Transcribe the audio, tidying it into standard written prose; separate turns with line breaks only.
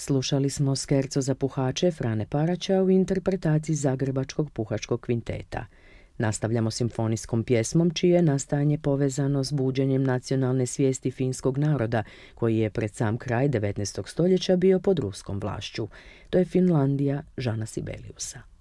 Slušali smo Skerco za puhače Frane Paraća u interpretaciji Zagrebačkog puhačkog kvinteta. Nastavljamo simfonijskom pjesmom čije je nastajanje povezano s buđenjem nacionalne svijesti finskog naroda, koji je pred sam kraj 19. stoljeća bio pod ruskom vlašću. To je Finlandija Žana Sibeliusa.